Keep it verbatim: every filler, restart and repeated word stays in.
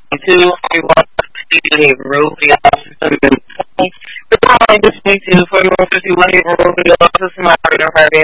two, we want to hit Ruby office the calling this week to forty-one fifty-one hit Ruby office Mario Friday.